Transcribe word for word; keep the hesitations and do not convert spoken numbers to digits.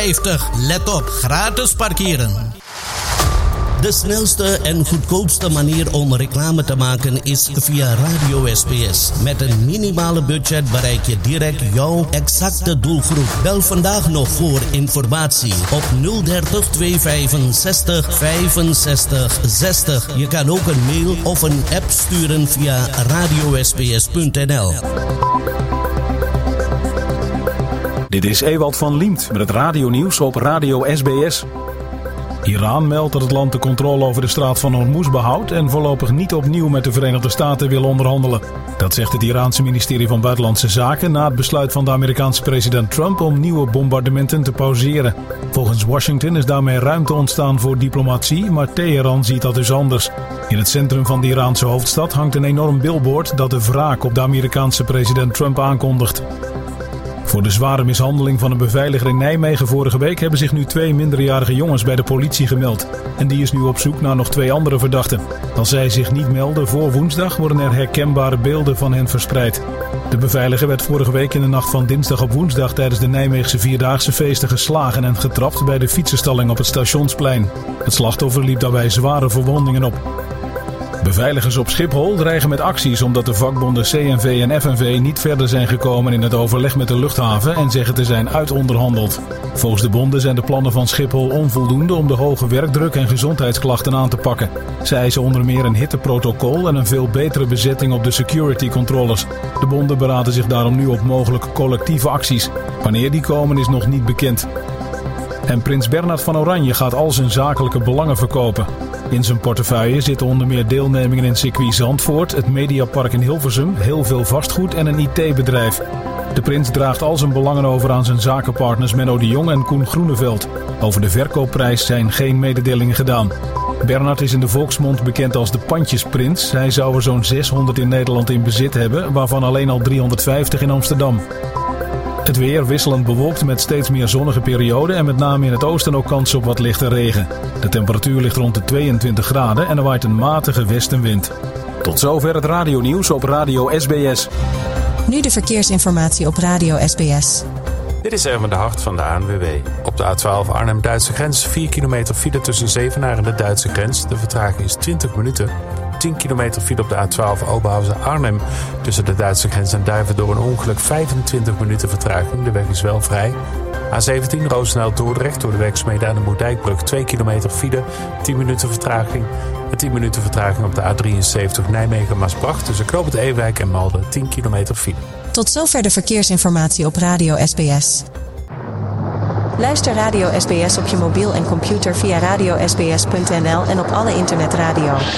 vijftig. Let op, gratis parkeren. De snelste en goedkoopste manier om reclame te maken is via Radio S B S. Met een minimale budget bereik je direct jouw exacte doelgroep. Bel vandaag nog voor informatie op nul dertig tweehonderdvijfenzestig vijfenzestig zestig. Je kan ook een mail of een app sturen via radio s b s punt n l. Dit is Ewald van Liemt met het radionieuws op Radio S B S. Iran meldt dat het land de controle over de straat van Hormuz behoudt en voorlopig niet opnieuw met de Verenigde Staten wil onderhandelen. Dat zegt het Iraanse ministerie van Buitenlandse Zaken na het besluit van de Amerikaanse president Trump om nieuwe bombardementen te pauzeren. Volgens Washington is daarmee ruimte ontstaan voor diplomatie, maar Teheran ziet dat dus anders. In het centrum van de Iraanse hoofdstad hangt een enorm billboard dat de wraak op de Amerikaanse president Trump aankondigt. Voor de zware mishandeling van een beveiliger in Nijmegen vorige week hebben zich nu twee minderjarige jongens bij de politie gemeld. En die is nu op zoek naar nog twee andere verdachten. Als zij zich niet melden voor woensdag worden er herkenbare beelden van hen verspreid. De beveiliger werd vorige week in de nacht van dinsdag op woensdag tijdens de Nijmeegse Vierdaagse feesten geslagen en getrapt bij de fietsenstalling op het Stationsplein. Het slachtoffer liep daarbij zware verwondingen op. Beveiligers op Schiphol dreigen met acties omdat de vakbonden C N V en F N V niet verder zijn gekomen in het overleg met de luchthaven en zeggen te zijn uitonderhandeld. Volgens de bonden zijn de plannen van Schiphol onvoldoende om de hoge werkdruk en gezondheidsklachten aan te pakken. Ze eisen onder meer een hitteprotocol en een veel betere bezetting op de security controllers. De bonden beraden zich daarom nu op mogelijke collectieve acties. Wanneer die komen is nog niet bekend. En prins Bernhard van Oranje gaat al zijn zakelijke belangen verkopen. In zijn portefeuille zitten onder meer deelnemingen in circuit Zandvoort, het Mediapark in Hilversum, heel veel vastgoed en een I T-bedrijf. De prins draagt al zijn belangen over aan zijn zakenpartners Menno de Jong en Koen Groeneveld. Over de verkoopprijs zijn geen mededelingen gedaan. Bernhard is in de volksmond bekend als de pandjesprins. Hij zou er zo'n zeshonderd in Nederland in bezit hebben, waarvan alleen al driehonderdvijftig in Amsterdam. Het weer wisselend bewolkt met steeds meer zonnige perioden en met name in het oosten ook kans op wat lichte regen. De temperatuur ligt rond de tweeëntwintig graden en er waait een matige westenwind. Tot zover het radionieuws op Radio S B S. Nu de verkeersinformatie op Radio S B S. Dit is Erwin de Hart van de A N W B. Op de A twaalf Arnhem-Duitse grens vier kilometer file tussen Zevenaar en de Duitse grens. De vertraging is twintig minuten. tien kilometer file op de A twaalf Oberhausen-Arnhem. Tussen de Duitse grens en Duiven door een ongeluk vijfentwintig minuten vertraging. De weg is wel vrij. A zeventien Roosendaal-Dordrecht door de werkzaamheden aan de Moerdijkbrug twee kilometer file, tien minuten vertraging. En tien minuten vertraging op de A drieënzeventig Nijmegen-Maasbracht tussen Knoop het Ewijk en Malden tien kilometer file. Tot zover de verkeersinformatie op Radio S B S. Luister Radio S B S op je mobiel en computer via radio s b s punt n l en op alle internetradio.